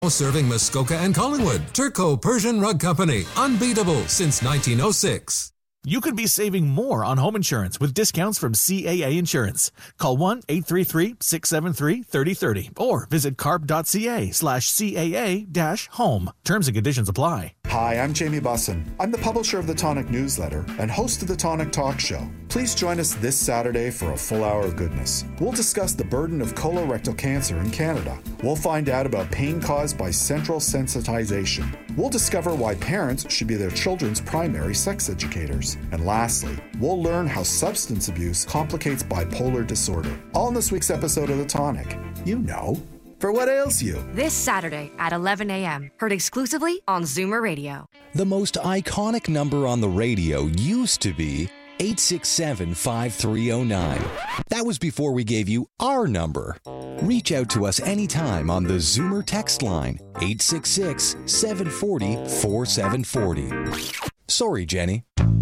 Serving Muskoka and Collingwood. Turco Persian Rug Company. Unbeatable since 1906. You could be saving more on home insurance with discounts from CAA Insurance. Call 1-833-673-3030 or visit carp.ca/CAA-home. Terms and conditions apply. Hi, I'm Jamie Bussin. I'm the publisher of the Tonic Newsletter and host of the Tonic Talk Show. Please join us this Saturday for a full hour of goodness. We'll discuss the burden of colorectal cancer in Canada. We'll find out about pain caused by central sensitization. We'll discover why parents should be their children's primary sex educators. And lastly, we'll learn how substance abuse complicates bipolar disorder. All in this week's episode of The Tonic. You know. For What Ails You. This Saturday at 11 a.m. Heard exclusively on Zoomer Radio. The most iconic number on the radio used to be 867-5309. That was before we gave you our number. Reach out to us anytime on the Zoomer text line, 866-740-4740. Sorry, Jenny.